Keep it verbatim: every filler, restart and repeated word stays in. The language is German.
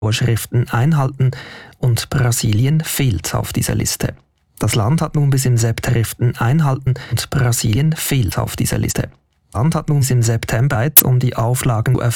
Vorschriften einhalten und Brasilien fehlt auf dieser Liste. Das Land hat nun bis im September einhalten und Brasilien fehlt auf dieser Liste. Das Land hat nun im September um die Auflagen zu erfüllen.